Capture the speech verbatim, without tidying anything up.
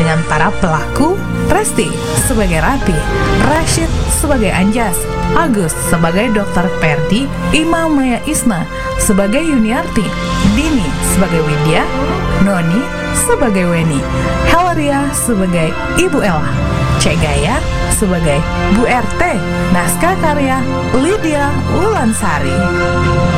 dengan para pelaku: Resti sebagai Rapi, Rashid sebagai Anjas, Agus sebagai Dokter Perdi, Imam Maya Isna sebagai Yuniarti, Dini sebagai Widya, Noni sebagai Weni, Helaria sebagai Ibu Ella, Cek Gaya sebagai Bu R T. Naskah karya Lydia Ulansari.